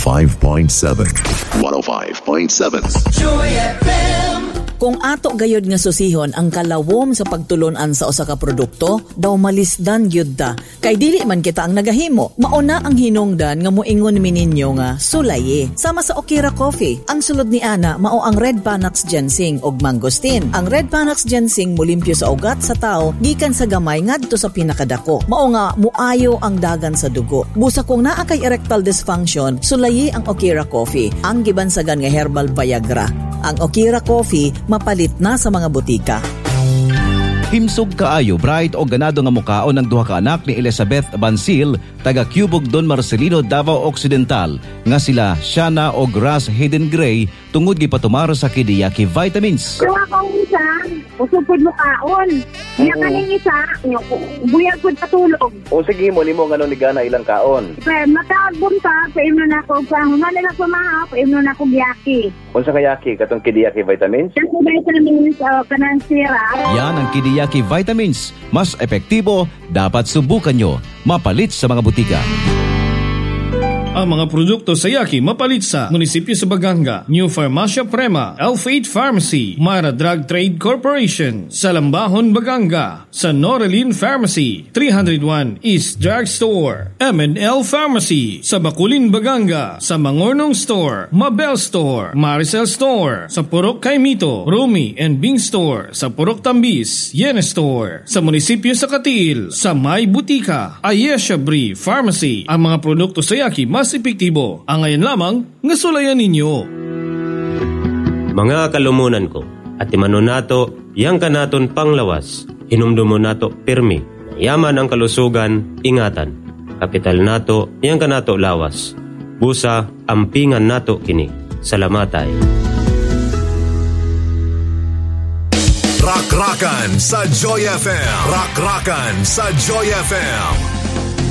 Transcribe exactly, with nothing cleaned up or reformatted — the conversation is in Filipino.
five point seven. one oh five point seven. Joy F M. Kung ato gayod nga susihon ang kalawom sa pagtulunan sa usa ka produkto, daw malisdan gyud ta. Kay dili man kita ang nagahimo. Mauna ang hinungdan nga moingon mi ninyo nga sulaye. Sama sa Okira Coffee, ang sulod ni ana mao ang Red Panax Ginseng ug Mangosteen. Ang Red Panax Ginseng mulimpyo sa ugat sa tao gikan sa gamay ngadto sa pinakadako. Mao nga muayo ang dagan sa dugo. Busa kung naa kay erectile dysfunction, sulaye ang Okira Coffee, ang gibansagan nga herbal Viagra. Ang Okira Coffee mapalit na sa mga butika. Himsog kaayo, bright o ganado nga mukaon ang duha ka anak ni Elizabeth Bansil, taga Cubog Don Marcelino, Davao Occidental, nga sila Shana o Grass Hidden Gray, tungod gipatumaro sa Kidiyaki Vitamins. Kung akong isa, usupod mo kaon. Iya Oo. kaning isa, buyag ko patulog. O sige mo, nimo nga ni Gana ilang kaon. Pero matagbon ka, paimno na ako, pahuman nila kumaha, paimno na ako biyaki. Unsa ka yaki katong Kidiyaki Vitamins? Kasi vitamins o kanang sira. Yan ang Kidiyaki Vitamins. Mas epektibo, dapat subukan nyo. Mapalit sa mga butika. Ang mga produkto sa Yaki mapalit sa munisipyo sa Baganga, New Farmacia Prema, Elf eight Pharmacy, Mara Drug Trade Corporation, sa Lambahon, Baganga, sa Noreline Pharmacy, three oh one East Drug Store, M and L Pharmacy, sa Bakulin, Baganga, sa Mangornong Store, Mabel Store, Maricel Store, sa Purok Kaimito, Rumi and Bing Store, sa Purok Tambis, Yene Store, sa munisipyo sa Katil, sa May Butika, Ayesha Brie Pharmacy. Ang mga produkto sa Yaki mas epektibo. Ang ngayon lamang nga sulayan ninyo. Mga kalumunan ko, at imano nato, yang kanaton panglawas, hinumdumo nato pirmi, yaman ang kalusugan, ingatan. Kapital nato, yang kanato lawas. Busa, ampingan nato kini. Salamatay. Rock-rockan sa Joy F M. Rock-rockan sa Joy F M.